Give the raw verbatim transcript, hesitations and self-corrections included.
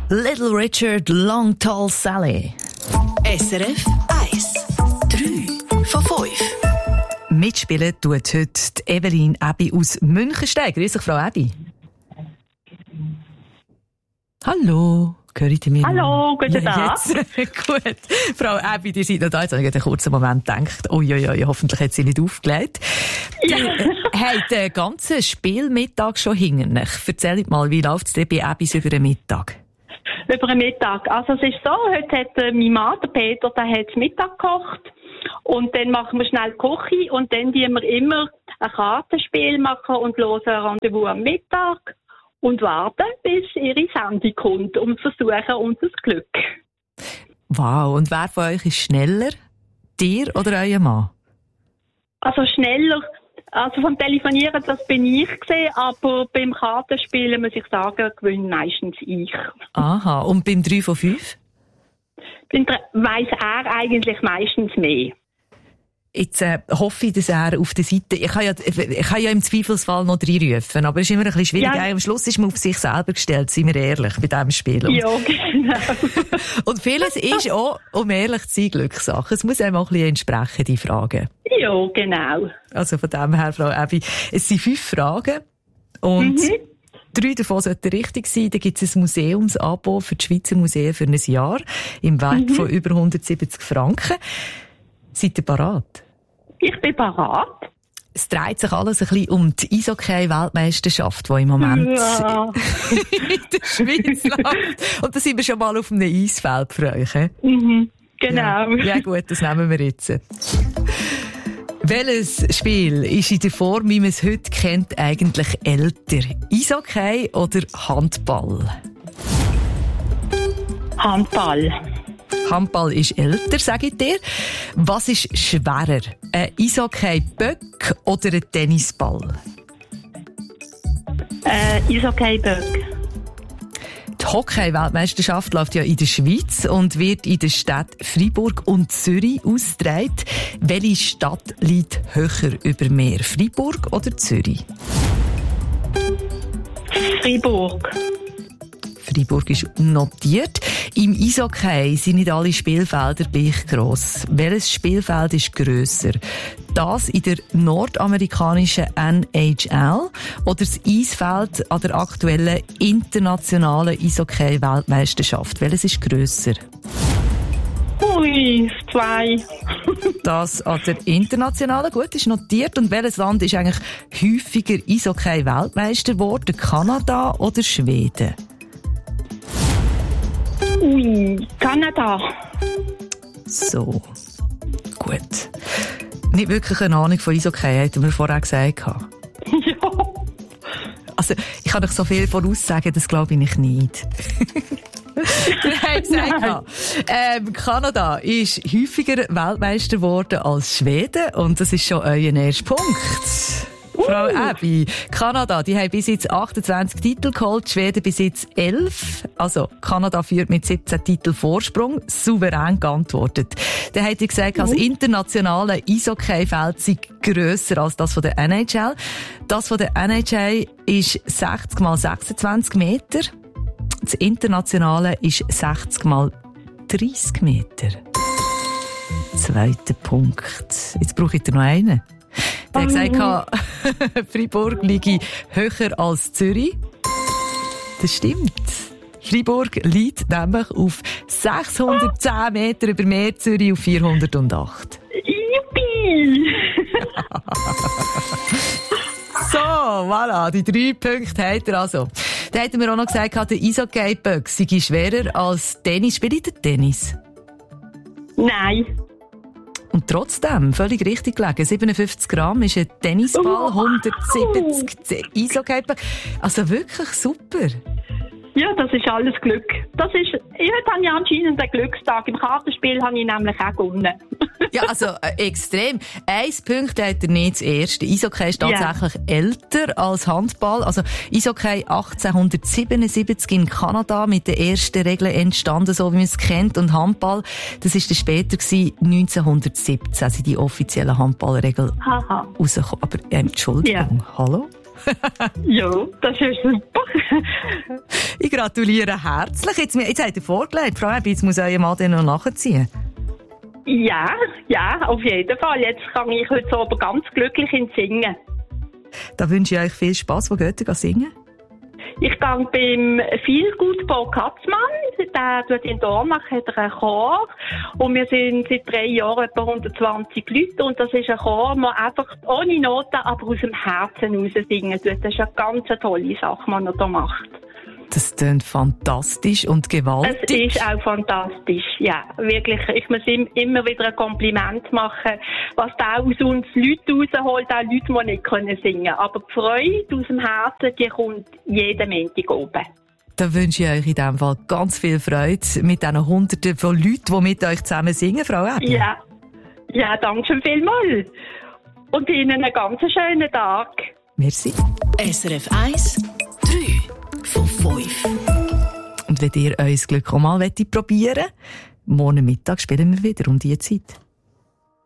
Little Richard, Long Tall Sally. S R F eins. drei von fünf. Mitspielen tut heute die Evelyn Ebi aus Münchensteig. Grüß dich, Frau Ebi. Hallo. Hören Sie mich? Hallo, guten ja, Tag. Gut. Frau Ebi, ihr seid noch da. Jetzt habe ich einen kurzen Moment gedacht, ui, ui, ui, hoffentlich hat sie nicht aufgelegt. Ja. Die hat den ganzen Spielmittag schon hinter sich. Erzählt mal, wie läuft es dir bei Ebis über den Mittag? Über den Mittag. Also es ist so, heute hat äh, mein Mann, der Peter, der hat Mittag gekocht. Und dann machen wir schnell Küche und dann tun wir immer ein Kartenspiel machen und hören ein Rendezvous am Mittag. Und warten, bis ihre Sendung kommt, um zu versuchen unser Glück. Wow, und wer von euch ist schneller? Dir oder euer Mann? Also schneller, also vom Telefonieren, das bin ich gesehen, aber beim Kartenspielen, muss ich sagen, gewinne meistens ich. Aha, und beim drei von fünf? Dann weiss er eigentlich meistens mehr. Jetzt äh, hoffe ich, dass er auf der Seite... Ich kann ja, ich kann ja im Zweifelsfall noch reinrufen, aber es ist immer ein bisschen schwierig. Ja. Am Schluss ist man auf sich selber gestellt, seien wir ehrlich, bei diesem Spiel. Und, ja, genau. und vieles ist auch, um ehrlich zu sein, Glückssache. Es muss einem auch ein bisschen entsprechen, die Fragen. Ja, genau. Also von dem her, Frau Ebi, es sind fünf Fragen und mhm. drei davon sollten richtig sein. Da gibt es ein Museumsabo für die Schweizer Museen für ein Jahr im Wert mhm. von über hundertsiebzig Franken. Seid ihr parat? Ich bin parat. Es dreht sich alles ein bisschen um die Eishockey-Weltmeisterschaft, die im Moment ja. in der Schweiz läuft. Und da sind wir schon mal auf einem Eisfeld für euch. He? Mhm, genau. Ja. ja gut, das nehmen wir jetzt. Welches Spiel ist in der Form, wie man es heute kennt, eigentlich älter? Eishockey oder Handball? Handball. Handball ist älter, sage ich dir. Was ist schwerer? Ein Eishockey-Böck oder ein Tennisball? Äh, Eishockey-Böck. Die Hockey-Weltmeisterschaft läuft ja in der Schweiz und wird in den Städten Freiburg und Zürich ausgetragen. Welche Stadt liegt höher über Meer? Freiburg oder Zürich? Freiburg. Freiburg ist notiert. Im Eishockey sind nicht alle Spielfelder gleich gross. Welches Spielfeld ist grösser? Das in der nordamerikanischen N H L oder das Eisfeld an der aktuellen internationalen Eishockey-Weltmeisterschaft? Welches ist grösser? Ui, zwei. Das an der internationalen, gut, ist notiert. Und welches Land ist eigentlich häufiger Eishockey-Weltmeister geworden? Kanada oder Schweden? Ui, Kanada. So, gut. Nicht wirklich eine Ahnung von Eishockey, hätten wir vorher gesagt. Ja. Also, ich kann euch so viel voraussagen, das glaube ich nicht. Ihr habt gesagt, ähm, Kanada ist häufiger Weltmeister geworden als Schweden und das ist schon euer erster Punkt. Frau Ebi, Kanada, die haben bis jetzt achtundzwanzig Titel geholt, Schweden bis jetzt elf. Also, Kanada führt mit siebzehn Titel Vorsprung, souverän geantwortet. Dann hat er gesagt, das internationale Eishockey-Feld sei grösser als das von der N H L. Das von der N H L ist sechzig mal sechsundzwanzig Meter. Das internationale ist sechzig mal dreißig Meter. Zweiter Punkt. Jetzt brauche ich noch einen. Der hat gesagt, Freiburg liege höher als Zürich. Das stimmt. Freiburg liegt nämlich auf sechshundertzehn Meter über Meer, Zürich auf vierhundertacht. Yippie! So, voilà, die drei Punkte hat er also. Dann hat er mir auch noch gesagt, der Eishockey-Böck sei schwerer als Tennis. Spielt ihr Tennis? Nein. Und trotzdem, völlig richtig gelegen. siebenundfünfzig Gramm ist ein Tennisball, hundertsiebzig Eishockey-Böck. Also wirklich super. Ja, das ist alles Glück. Das ist, heute habe ich anscheinend einen Glückstag. Im Kartenspiel habe ich nämlich auch gewonnen. Ja, also äh, extrem. Eins Punkt hat er nicht das erste. Eishockey ist tatsächlich yeah. älter als Handball. Also Eishockey achtzehnhundertsiebenundsiebzig in Kanada mit den ersten Regeln entstanden, so wie man es kennt. Und Handball, das war dann später gewesen, neunzehnhundertsiebzehn, sind die offiziellen Handballregeln rausgekommen. Aber äh, Entschuldigung, yeah. hallo? Ja, das ist super. Ich gratuliere herzlich. Jetzt, jetzt habt ihr vorgelegt, Frau Ebi, jetzt muss euer Mann den noch nachziehen. Ja, ja, auf jeden Fall. Jetzt kann ich heute so aber ganz glücklich ins Singen. Da wünsche ich euch viel Spass. Wo geht ihr singen? Ich gehe beim Feelgood Paul Katzmann. Der tut in Dornach, hat er einen Chor. Und wir sind seit drei Jahren etwa hundertzwanzig Leute. Und das ist ein Chor, der einfach ohne Noten, aber aus dem Herzen raus singen tut. Das ist eine ganz tolle Sache, die er hier macht. Das klingt fantastisch und gewaltig. Es ist auch fantastisch, ja. Wirklich, ich muss ihm immer wieder ein Kompliment machen, was da aus uns Leute rausholt, auch Leute, die nicht können singen. Aber die Freude aus dem Herzen, die kommt jeden Montag oben. Da wünsche ich euch in diesem Fall ganz viel Freude mit diesen Hunderten von Leuten, die mit euch zusammen singen, Frau Ebi. Ja, ja, danke schön vielmals. Und Ihnen einen ganz schönen Tag. Merci. S R F eins, drei von fünf. Und wenn ihr euer Glück auch mal probieren wollt, morgen Mittag spielen wir wieder um diese Zeit.